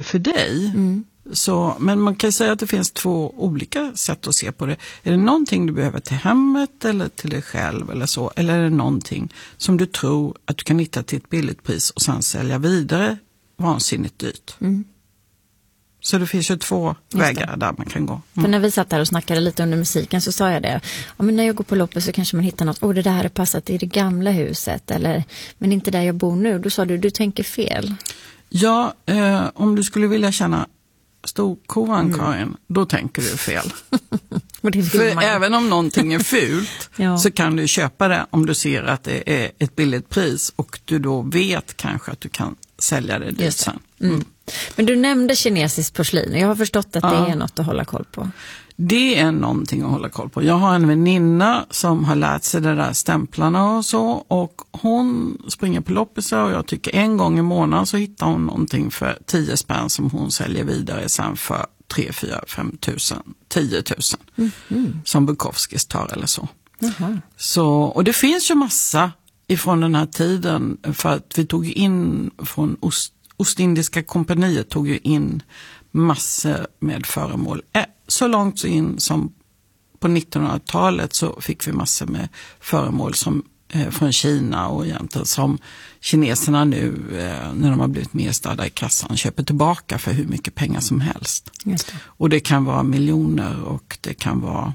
för dig. Så, men man kan säga att det finns 2 olika sätt att se på det. Är det någonting du behöver till hemmet eller till dig själv eller så? Eller är det någonting som du tror att du kan hitta till ett billigt pris och sen sälja vidare vansinnigt dyrt? Så det finns ju 2 vägar där man kan gå. För när vi satt där och snackade lite under musiken så sa jag det. Ja, men när jag går på loppis så kanske man hittar något. Det där hade passat i det gamla huset. Eller, men inte där jag bor nu. Då sa du tänker fel. Ja, om du skulle vilja känna storkovan, Karin, då tänker du fel. För även om någonting är fult så kan du köpa det om du ser att det är ett billigt pris och du då vet kanske att du kan sälja det dit sen. Men du nämnde kinesiskt porslin och jag har förstått att det är något att hålla koll på. Det är någonting att hålla koll på. Jag har en väninna som har lärt sig det där stämplarna och så, och hon springer på loppisar och jag tycker en gång i månaden så hittar hon någonting för 10 spänn som hon säljer vidare sen för 3, 4, 5 tusen, 10 000 som Bukowskis tar eller så. Så. Och det finns ju massa ifrån den här tiden, för att vi tog in från Ostindiska kompaniet tog ju in massor med föremål. Så långt in som på 1900-talet så fick vi massor med föremål som från Kina, och egentligen som kineserna nu när de har blivit mer stadda i kassan köper tillbaka för hur mycket pengar som helst. Just det. Och det kan vara miljoner och det kan vara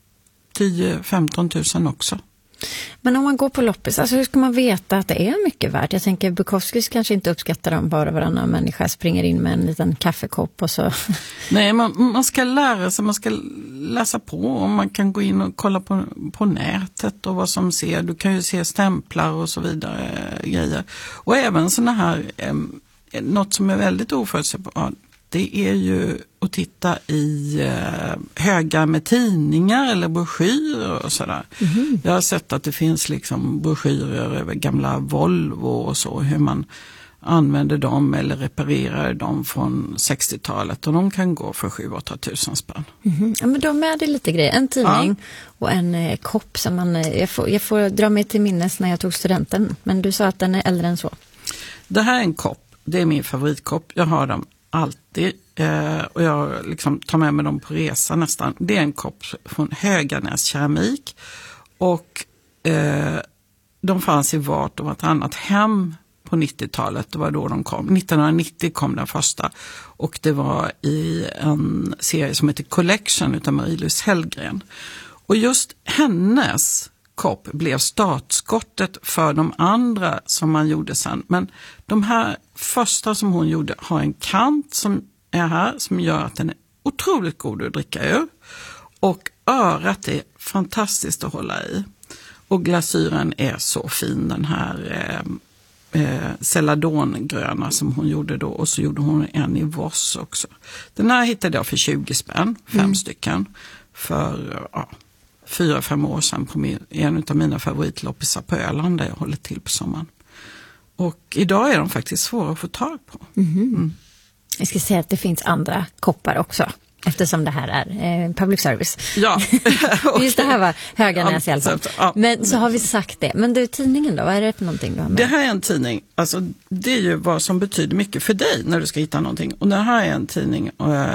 10-15 000 också. Men om man går på loppis, alltså hur ska man veta att det är mycket värt? Jag tänker Bukowskis kanske inte uppskattar dem bara varannan människa springer in med en liten kaffekopp och så. Nej, man ska lära sig, man ska läsa på, och man kan gå in och kolla på nätet och vad som ser. Du kan ju se stämplar och så vidare grejer. Och även såna här, något som är väldigt oförutsägbart, det är ju att titta i högar med tidningar eller broschyrer och sådär. Jag har sett att det finns liksom broschyrer över gamla Volvo och så, hur man använder dem eller reparerar dem från 60-talet, och de kan gå för 7-8 tusen spänn. Ja, men de är det lite grejer. En tidning och en kopp som jag får dra mig till minnes när jag tog studenten, men du sa att den är äldre än så. Det här är en kopp, det är min favoritkopp. Jag har dem alltid och jag liksom tar med mig dem på resa nästan. Det är en kopp från Höganäs keramik, och de fanns i vart och vartannat hem på 90-talet. Det var då de kom. 1990 kom den första, och det var i en serie som heter Collection utav Marie-Louise Hellgren. Och just hennes kopp blev startskottet för de andra som man gjorde sen. Men de här första som hon gjorde har en kant som är här, som gör att den är otroligt god att dricka ur. Och örat är fantastiskt att hålla i. Och glasyren är så fin, den här celadongröna som hon gjorde då. Och så gjorde hon en i Voss också. Den här hittade jag för 20 spänn, 5 stycken, för 4-5 år sedan på en av mina favoritloppisar på Öland där jag håller till på sommaren. Och idag är de faktiskt svåra att få tag på. Jag ska säga att det finns andra koppar också, eftersom det här är public service. Ja. Just det här var Höganäs i alla fall. Men så har vi sagt det. Men du, tidningen då, vad är det för någonting du har med? Det här är en tidning, alltså det är ju vad som betyder mycket för dig när du ska hitta någonting. Och det här är en tidning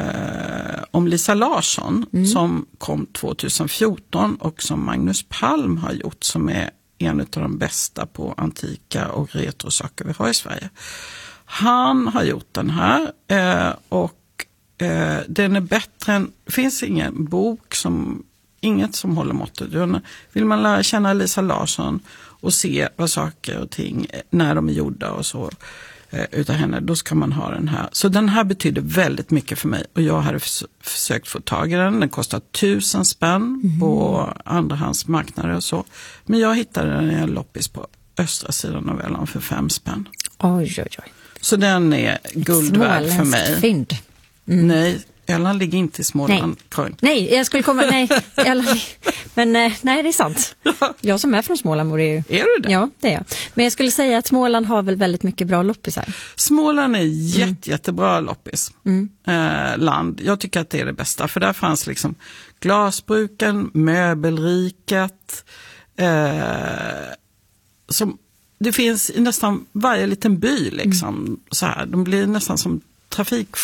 om Lisa Larsson som kom 2014 och som Magnus Palm har gjort, som är en av de bästa på antika och retrosaker vi har i Sverige. Han har gjort den här och den är bättre än, det finns ingen bok inget som håller måttet. Vill man lära känna Lisa Larsson och se vad saker och ting, när de är gjorda och så utav henne, då ska man ha den här. Så den här betyder väldigt mycket för mig, och jag hade försökt få tag i den. Den kostar 1000 spänn på andrahandsmarknader och så. Men jag hittade den i en loppis på östra sidan av Öland för 5 spänn. Oj. Så den är guld värd för mig. Fynd. Nej, Öland ligger inte i Småland. Nej, jag skulle komma... Nej, men nej, det är sant. Jag som är från Småland borde ju... Är du det? Ja, det är jag. Men jag skulle säga att Småland har väl väldigt mycket bra loppisar. Småland är jättebra loppis. Land. Jag tycker att det är det bästa. För där fanns liksom glasbruken, möbelriket. Det finns i nästan varje liten by liksom. Så här. De blir nästan som trafik